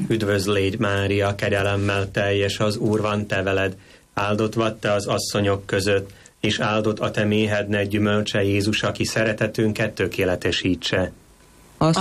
Üdvözlégy Mária, kegyelemmel teljes, az Úr van te veled, áldott vagy te az asszonyok között, és áldott a te méhednek gyümölcse Jézus, aki szeretetünket tökéletesítse.